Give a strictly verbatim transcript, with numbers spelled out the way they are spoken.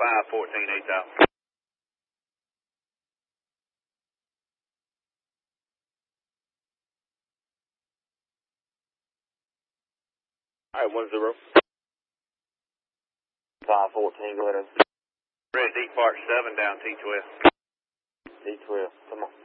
five fourteen, eight out. All right, one zero. five fourteen, go ahead. Red D Part seven down T twelve. D twelve, come on.